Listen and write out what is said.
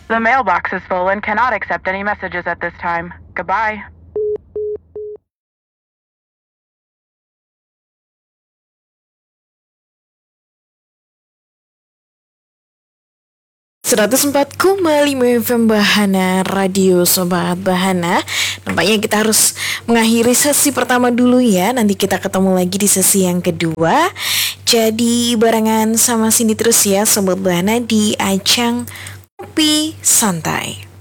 The mailbox is full and cannot accept any messages at this time. Goodbye. FM Bahana Radio Sobat Bahana. Nampaknya kita harus mengakhiri sesi pertama dulu ya. Nanti kita ketemu lagi di sesi yang kedua. Jadi barengan sama Cindy terus ya Sobat Bahana di Ajang Kopi Santai.